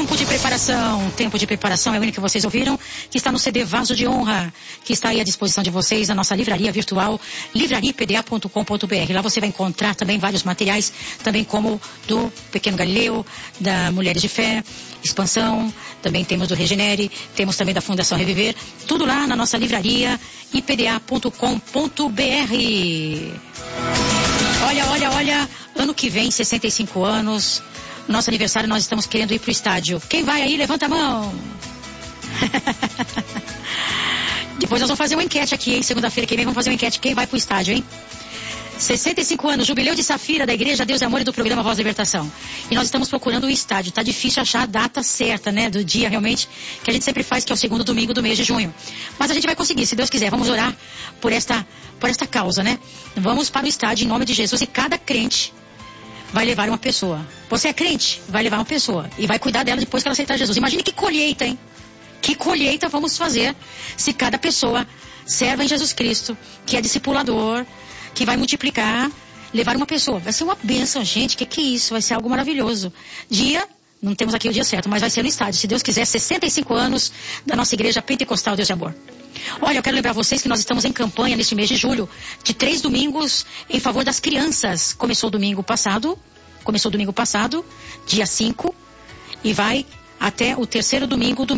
Tempo de preparação é o hino que vocês ouviram, que está no CD Vaso de Honra, que está aí à disposição de vocês na nossa livraria virtual, livrariapda.com.br. Lá você vai encontrar também vários materiais, também como do Pequeno Galileu, da Mulheres de Fé, Expansão, também temos do Regenere, temos também da Fundação Reviver, tudo lá na nossa livraria ipda.com.br. Olha, ano que vem, 65 anos, nosso aniversário, nós estamos querendo ir pro estádio. Quem vai aí, levanta a mão. Depois nós vamos fazer uma enquete aqui, hein? Segunda-feira que vem vamos fazer uma enquete. Quem vai pro estádio, hein? 65 anos, jubileu de Safira da Igreja Deus e Amor e do programa Voz da Libertação. E nós estamos procurando o estádio. Tá difícil achar a data certa, né? Do dia realmente, que a gente sempre faz, que é o segundo domingo do mês de junho. Mas a gente vai conseguir, se Deus quiser. Vamos orar por esta causa, né? Vamos para o estádio em nome de Jesus, e cada crente vai levar uma pessoa. Você é crente? Vai levar uma pessoa. E vai cuidar dela depois que ela aceitar Jesus. Imagine que colheita, hein? Que colheita vamos fazer se cada pessoa serva em Jesus Cristo, que é discipulador, que vai multiplicar, levar uma pessoa. Vai ser uma bênção, gente. Que é isso? Vai ser algo maravilhoso. Não temos aqui o dia certo, mas vai ser no estádio. Se Deus quiser, 65 anos da nossa igreja pentecostal Deus de Amor. Olha, eu quero lembrar vocês que nós estamos em campanha neste mês de julho, de 3 domingos em favor das crianças. Começou domingo passado, dia 5, e vai até o terceiro domingo do